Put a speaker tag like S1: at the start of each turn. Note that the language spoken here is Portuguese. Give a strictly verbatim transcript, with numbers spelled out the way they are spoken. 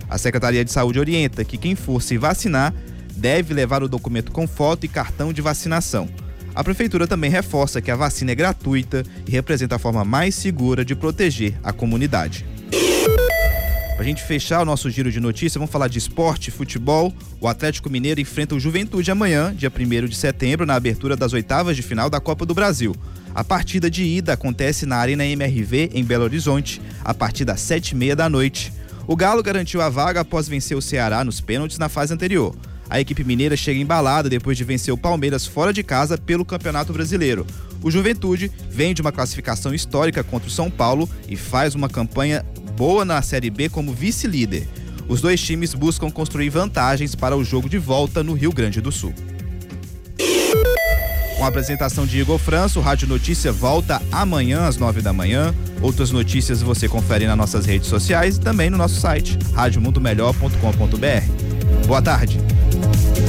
S1: A Secretaria de Saúde orienta que quem for se vacinar deve levar o documento com foto e cartão de vacinação. A Prefeitura também reforça que a vacina é gratuita e representa a forma mais segura de proteger a comunidade. Para a gente fechar o nosso giro de notícias, vamos falar de esporte e futebol. O Atlético Mineiro enfrenta o Juventude amanhã, dia primeiro de setembro, na abertura das oitavas de final da Copa do Brasil. A partida de ida acontece na Arena M R V, em Belo Horizonte, a partir das sete e meia da noite. O Galo garantiu a vaga após vencer o Ceará nos pênaltis na fase anterior. A equipe mineira chega embalada depois de vencer o Palmeiras fora de casa pelo Campeonato Brasileiro. O Juventude vem de uma classificação histórica contra o São Paulo e faz uma campanha boa na Série B como vice-líder. Os dois times buscam construir vantagens para o jogo de volta no Rio Grande do Sul. Com a apresentação de Igor Franço, o Rádio Notícia volta amanhã às nove da manhã. Outras notícias você confere nas nossas redes sociais e também no nosso site rádio mundo melhor ponto com ponto b r. Boa tarde.